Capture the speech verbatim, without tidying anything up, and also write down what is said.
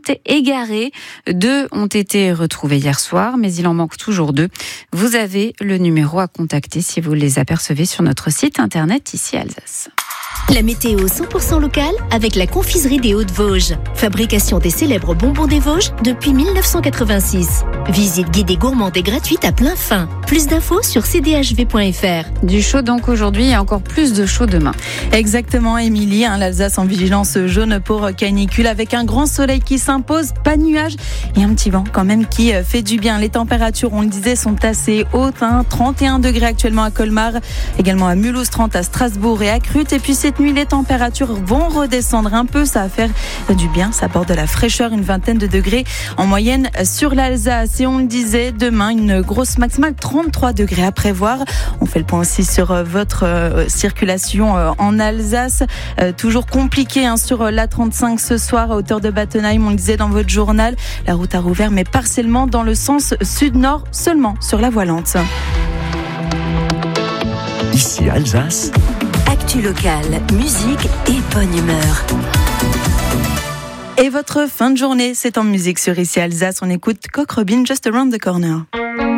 égarés. Deux ont été retrouvés hier soir, mais il en manque toujours deux. Vous avez le numéro à contacter si vous les apercevez sur notre site internet Ici Alsace. La météo cent pour cent locale avec la confiserie des Hauts-de-Vosges. Fabrication des célèbres bonbons des Vosges depuis mille neuf cent quatre-vingt-six. Visite guidée gourmande et gratuite à plein fin. Plus d'infos sur c d h v point f r. Du chaud donc aujourd'hui et encore plus de chaud demain. Exactement, Émilie. Hein, L'Alsace en vigilance jaune pour canicule avec un grand soleil qui s'impose, pas de nuages et un petit vent quand même qui fait du bien. Les températures, on le disait, sont assez hautes. Hein, trente et un degrés actuellement à Colmar, également à Mulhouse, trente à Strasbourg et à Crute. Et puis cette nuit, les températures vont redescendre un peu. Ça va faire du bien. Ça apporte de la fraîcheur, une vingtaine de degrés en moyenne sur l'Alsace. Et on le disait, demain, une grosse maximale, trente-trois degrés à prévoir. On fait le point aussi sur votre euh, circulation euh, en Alsace. Euh, toujours compliqué hein, sur l'A trente-cinq ce soir à hauteur de Battenheim. On le disait dans votre journal. La route a rouvert, mais partiellement dans le sens sud-nord, seulement sur la voie lente. Ici Alsace. Actu locale, musique et bonne humeur. Et votre fin de journée, c'est en musique sur Ici Alsace. On écoute Coq Robin, Just Around the Corner.